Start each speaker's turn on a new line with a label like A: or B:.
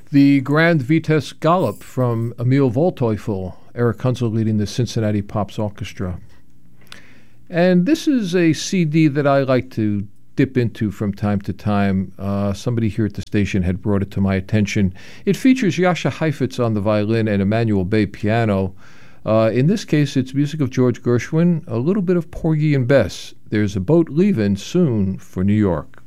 A: The Grand Vitesse Galop from Emil Waldteufel, Eric Hunzel leading the Cincinnati Pops Orchestra. And this is a CD that I like to dip into from time to time. Somebody here at the station had brought it to my attention. It features Jascha Heifetz on the violin and Emmanuel Bay piano. In this case, it's music of George Gershwin, a little bit of Porgy and Bess. There's a boat leaving soon for New York.